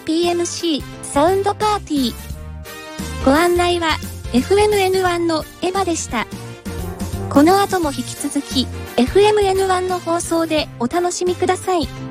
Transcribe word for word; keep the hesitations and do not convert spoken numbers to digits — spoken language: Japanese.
ピーエムシー サウンドパーティー。ご案内は エフエムエヌワン のエヴァでした。この後も引き続き エフエムエヌワン の放送でお楽しみください。